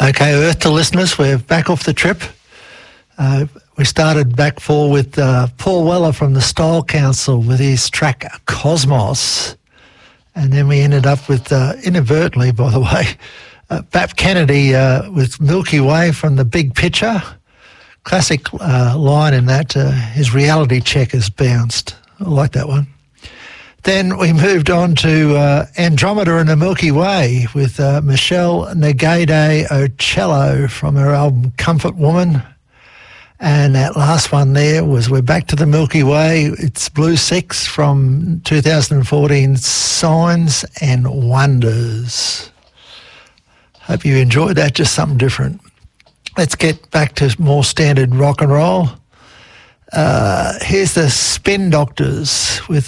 Okay, Earth to listeners, we're back off the trip. We started back 4 with Paul Weller from the Style Council with his track Cosmos. And then we ended up with, inadvertently, by the way, Bap Kennedy with Milky Way from The Big Picture. Classic line in that, his reality check has bounced. I like that one. Then we moved on to Andromeda and the Milky Way with Michelle Negade Ocello from her album Comfort Woman. And that last one there was We're Back to the Milky Way. It's Blue Six from 2014 Signs and Wonders. Hope you enjoyed that, just something different. Let's get back to more standard rock and roll. Here's the Spin Doctors with